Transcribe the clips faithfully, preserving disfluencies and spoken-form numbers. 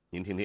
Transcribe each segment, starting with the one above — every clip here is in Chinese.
您听听。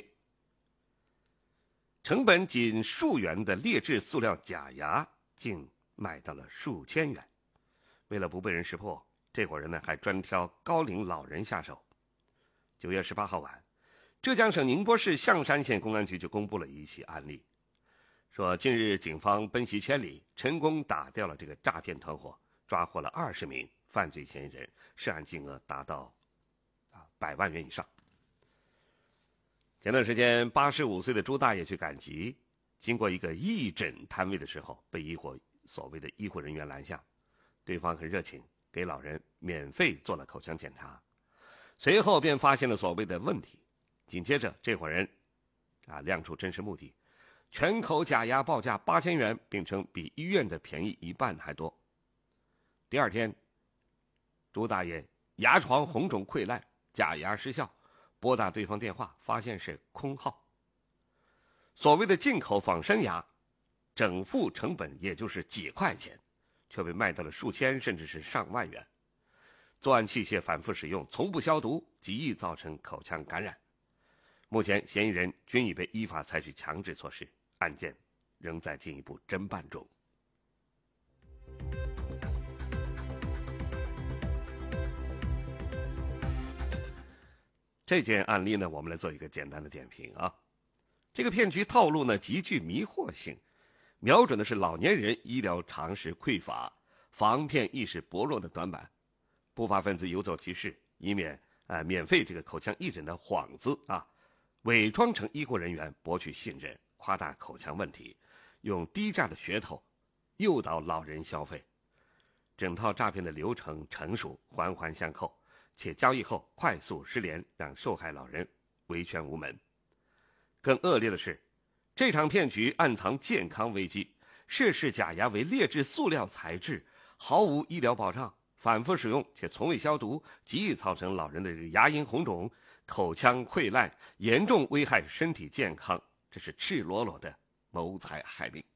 成本仅数元的劣质塑料假牙，竟卖到了数千元。为了不被人识破，这伙人呢还专挑高龄老人下手。九月十八号晚，浙江省宁波市象山县公安局就公布了一起案例，说近日警方奔袭千里，成功打掉了这个诈骗团伙，抓获了二十名犯罪嫌疑人，涉案金额达到啊百万元以上。前段时间，八十五岁的朱大爷去赶集，经过一个义诊摊位的时候，被一伙所谓的医护人员拦下，对方很热情，给老人免费做了口腔检查，随后便发现了所谓的问题。紧接着，这伙人啊亮出真实目的，全口假牙报价八千元，并称比医院的便宜一半还多。第二天，朱大爷牙床红肿溃烂，假牙失效，拨打对方电话，发现是空号。所谓的进口仿生牙，整副成本也就是几块钱，却被卖到了数千甚至是上万元。作案器械反复使用，从不消毒，极易造成口腔感染。目前嫌疑人均已被依法采取强制措施，案件仍在进一步侦办中。这件案例呢，我们来做一个简单的点评啊。这个骗局套路呢极具迷惑性，瞄准的是老年人医疗常识匮乏、防骗意识薄弱的短板。不法分子游走其事，以免呃免费这个口腔义诊的幌子啊，伪装成医护人员博取信任，夸大口腔问题，用低价的噱头诱导老人消费。整套诈骗的流程成熟，环环相扣，且交易后快速失联，让受害老人维权无门。更恶劣的是，这场骗局暗藏健康危机，涉事假牙为劣质塑料材质，毫无医疗保障，反复使用且从未消毒，极易造成老人的这个牙龈红肿、口腔溃烂，严重危害身体健康，这是赤裸裸的谋财害命。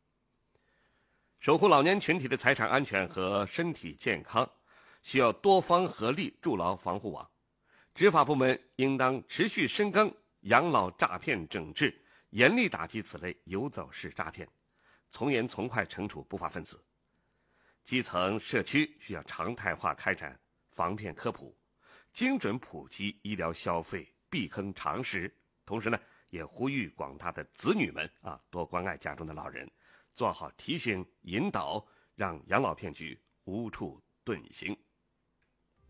守护老年群体的财产安全和身体健康，需要多方合力筑牢防护网。执法部门应当持续深耕养老诈骗整治，严厉打击此类游走式诈骗，从严从快惩处不法分子。基层社区需要常态化开展防骗科普，精准普及医疗消费避坑常识。同时呢，也呼吁广大的子女们啊，多关爱家中的老人，做好提醒引导，让养老骗局无处遁形。